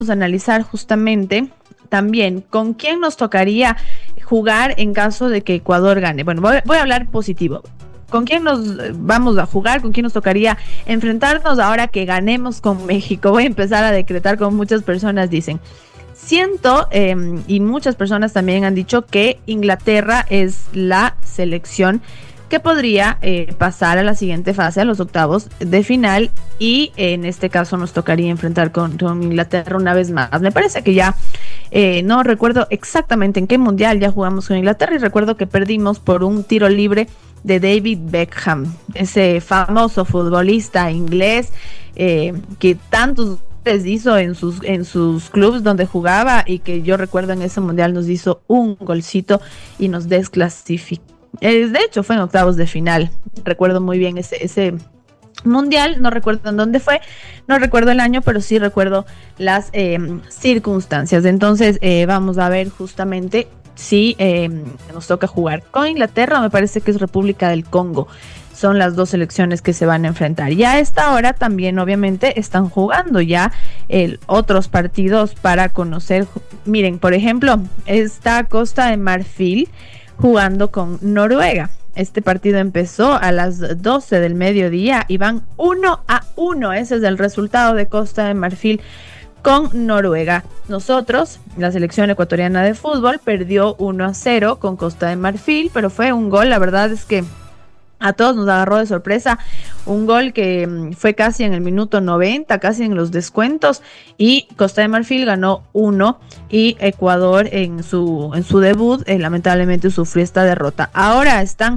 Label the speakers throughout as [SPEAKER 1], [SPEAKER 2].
[SPEAKER 1] a analizar justamente también con quién nos tocaría jugar en caso de que Ecuador gane. Bueno, voy a hablar positivo. ¿Con quién nos vamos a jugar? ¿Con quién nos tocaría enfrentarnos ahora que ganemos con México? Voy a empezar a decretar, como muchas personas dicen. Siento, y muchas personas también han dicho, que Inglaterra es la selección que podría pasar a la siguiente fase, a los octavos de final, y en este caso nos tocaría enfrentar con Inglaterra una vez más. Me parece que ya no recuerdo exactamente en qué mundial ya jugamos con Inglaterra, y recuerdo que perdimos por un tiro libre de David Beckham, ese famoso futbolista inglés que tantos les hizo en sus clubes donde jugaba, y que yo recuerdo en ese mundial nos hizo un golcito y nos desclasificó. De hecho fue en octavos de final, recuerdo muy bien ese mundial, no recuerdo en dónde fue, no recuerdo el año, pero sí recuerdo las circunstancias. Entonces vamos a ver justamente si nos toca jugar con Inglaterra, me parece que es República del Congo. Son las dos selecciones que se van a enfrentar. Y a esta hora también obviamente están jugando ya otros partidos para conocer. Miren, por ejemplo, está Costa de Marfil jugando con Noruega. Este partido empezó a las 12 del mediodía y van 1-1. Ese es el resultado de Costa de Marfil con Noruega. Nosotros, la selección ecuatoriana de fútbol, perdió 1-0 con Costa de Marfil, pero fue un gol, la verdad es que a todos nos agarró de sorpresa, un gol que fue casi en el minuto 90, casi en los descuentos, y Costa de Marfil ganó 1, y Ecuador en su debut lamentablemente sufrió esta derrota. Ahora están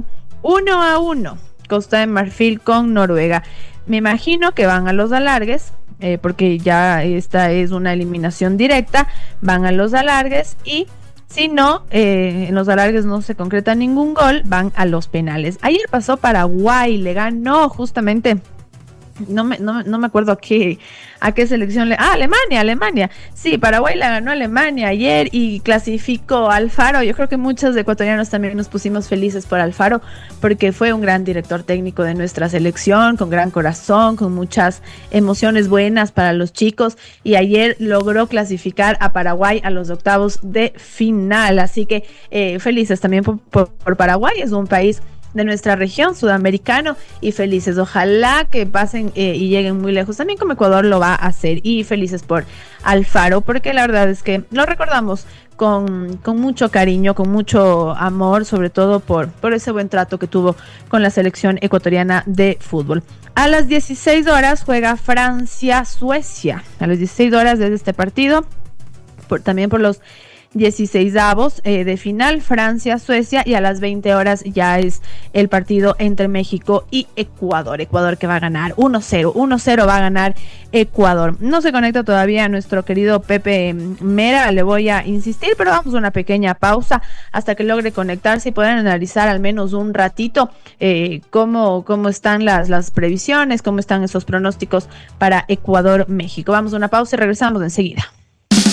[SPEAKER 1] 1-1, Costa de Marfil con Noruega. Me imagino que van a los alargues, porque ya esta es una eliminación directa, van a los alargues, y si no, en los alargues no se concreta ningún gol, van a los penales. Ayer pasó Paraguay, le ganó justamente, no me acuerdo a qué selección Alemania. Sí, Paraguay la ganó a Alemania ayer y clasificó a Alfaro. Yo creo que muchos ecuatorianos también nos pusimos felices por Alfaro, porque fue un gran director técnico de nuestra selección, con gran corazón, con muchas emociones buenas para los chicos, y ayer logró clasificar a Paraguay a los octavos de final. Así que felices también por Paraguay, es un país de nuestra región, sudamericano, y felices. Ojalá que pasen y lleguen muy lejos, también como Ecuador lo va a hacer, y felices por Alfaro, porque la verdad es que lo recordamos con mucho cariño, con mucho amor, sobre todo por ese buen trato que tuvo con la selección ecuatoriana de fútbol. A las 16 horas juega Francia-Suecia, a las 16 horas desde este partido, también por los 16avos de final, Francia-Suecia, y a las 20 horas ya es el partido entre México y Ecuador. Ecuador que va a ganar 1-0 va a ganar Ecuador. No se conecta todavía nuestro querido Pepe Mera, le voy a insistir, pero vamos a una pequeña pausa hasta que logre conectarse y poder analizar al menos un ratito cómo están las previsiones, cómo están esos pronósticos para Ecuador-México. Vamos a una pausa y regresamos enseguida.